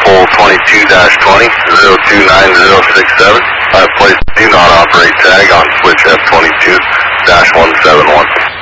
full 22-20, 029067. I have placed do not operate tag on switch F22-171.